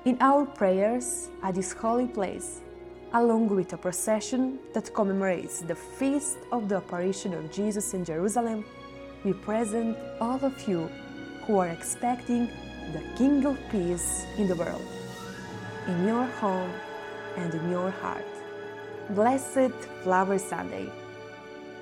In our prayers at this holy place, along with a procession that commemorates the feast of the apparition of Jesus in Jerusalem, we present all of you who are expecting the King of Peace in the world, in your home and in your heart. Blessed Flower Sunday!